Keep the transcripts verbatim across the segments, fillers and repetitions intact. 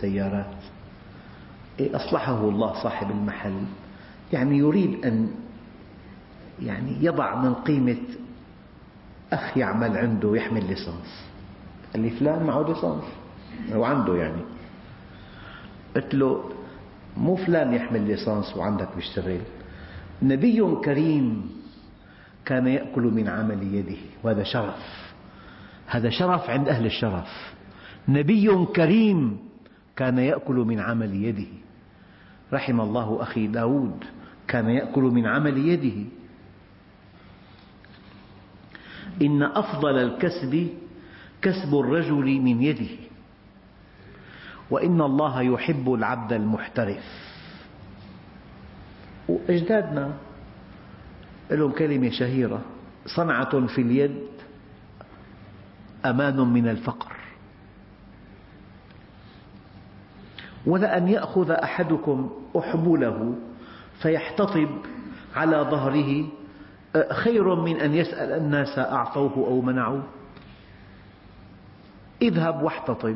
السيارات. أصلحه الله صاحب المحل، يعني يريد أن يعني يضع من قيمة أخ يعمل عنده يحمل ليسانس. قال لي فلان معه ليسانس وعنده، يعني قلت له مو فلان يحمل ليسانس وعندك بيشتغل، نبي كريم كان يأكل من عمل يده، وهذا شرف، هذا شرف عند أهل الشرف. نبي كريم كان يأكل من عمل يده. رحم الله أخي داود كان يأكل من عمل يده. إن أفضل الكسب كسب الرجل من يده، وإن الله يحب العبد المحترف. وأجدادنا لهم كلمة شهيرة: صنعة في اليد أمان من الفقر. ولأن يأخذ أحدكم أحبله فيحتطب على ظهره خير من أن يسأل الناس أعطوه أو منعوه. اذهب واحتطب.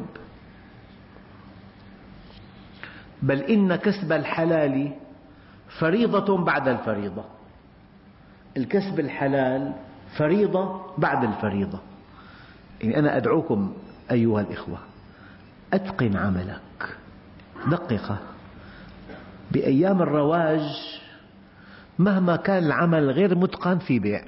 بل إن كسب الحلال فريضة بعد الفريضة. الكسب الحلال فريضة بعد الفريضة. يعني أنا أدعوكم أيها الإخوة، أتقن عملك، دققه. بأيام الرواج مهما كان العمل غير متقن في بيع،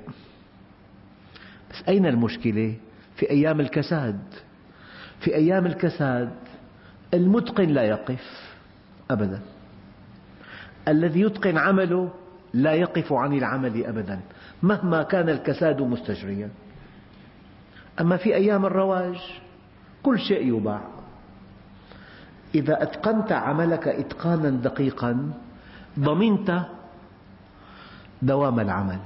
بس أين المشكلة؟ في أيام الكساد. في أيام الكساد المتقن لا يقف أبدا، الذي يتقن عمله لا يقف عن العمل أبدا مهما كان الكساد مستجريا. أما في أيام الرواج كل شيء يباع. إذا أتقنت عملك إتقانا دقيقا ضمنت دوام العمل.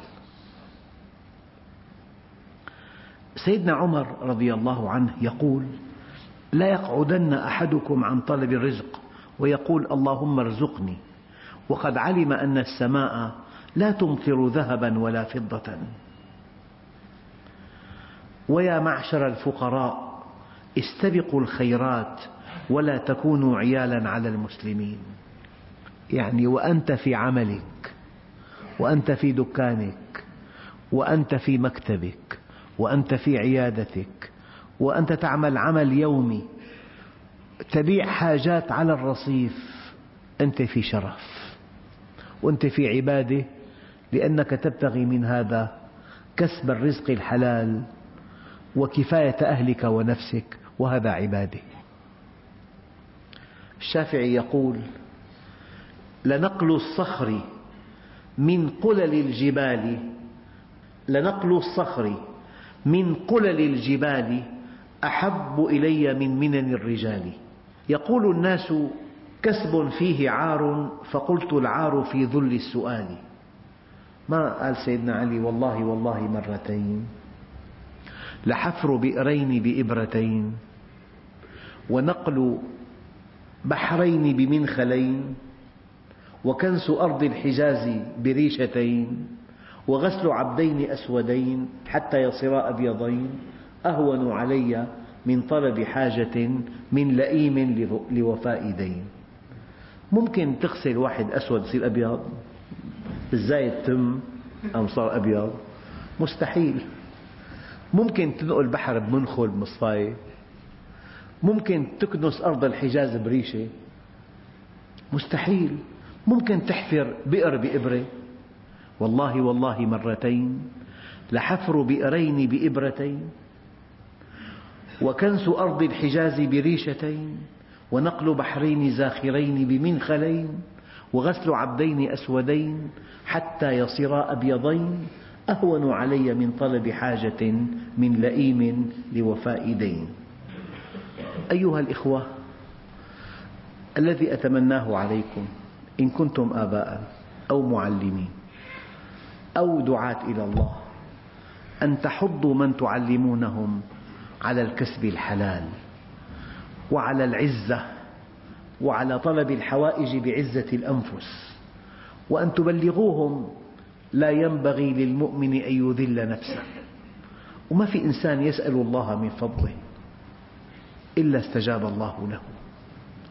سيدنا عمر رضي الله عنه يقول: لا يقعدن أحدكم عن طلب الرزق ويقول اللهم ارزقني وقد علم أن السماء لا تمطر ذهبا ولا فضة. ويا معشر الفقراء استبقوا الخيرات ولا تكونوا عيالا على المسلمين. يعني وأنت في عملك، وأنت في دكانك، وأنت في مكتبك، وأنت في عيادتك، وأنت تعمل عمل يومي، تبيع حاجات على الرصيف، أنت في شرف وأنت في عبادة، لأنك تبتغي من هذا كسب الرزق الحلال وكفاية أهلك ونفسك، وهذا عبادة. الشافعي يقول: لنقل الصخر من قلل الجبال لنقل الصخر من قلل الجبال أحب إلي من منن الرجال. يقول الناس: كسب فيه عار، فقلت العار في ذل السؤال. ما قال سيدنا علي والله والله مرتين، لحفر بئرين بإبرتين، ونقل بحرين بمنخلين، وكنس أرض الحجاز بريشتين، وغسل عبدين أسودين حتى يصيرا أبيضين أهون علي من طلب حاجة من لئيم لوفاء دين. ممكن تغسل واحد أسود يصير أبيض؟ الزايد تم أم صار أبيض؟ مستحيل. ممكن تنقل بحر بمنخل بمصفاية؟ ممكن تكنس أرض الحجاز بريشة؟ مستحيل. ممكن تحفر بئر بإبرة؟ والله والله مرتين، لحفر بئرين بإبرتين، وكنس أرض الحجاز بريشتين، ونقل بحرين زاخرين بمنخلين، وغسل عبدين أسودين حتى يصيرا أبيضين أهون علي من طلب حاجة من لئيم لوفاء دين. أيها الإخوة، الذي أتمناه عليكم إن كنتم آباء أو معلمين أو دعاة إلى الله أن تحضوا من تعلمونهم على الكسب الحلال، وعلى العزة، وعلى طلب الحوائج بعزة الأنفس، وأن تبلغوهم لا ينبغي للمؤمن أن يذل نفسه، وما في إنسان يسأل الله من فضله إلا استجاب الله له.